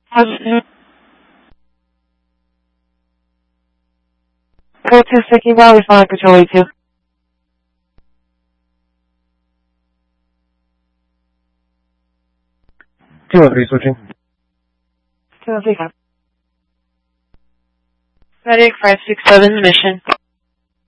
Go to Sticky Valley, Flight Control 82. Two one three switching. 213. Medic 567 mission.